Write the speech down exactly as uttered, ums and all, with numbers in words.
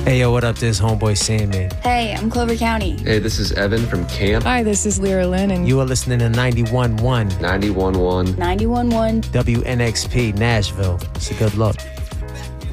Hey, yo, what up? This is Homeboy Sandman. Hey, I'm Clover County. Hey, this is Evan from Camp. Hi, this is Lyra Lynn, and You are listening to ninety-one point one ninety-one point one ninety-one point one W N X P Nashville. So good luck.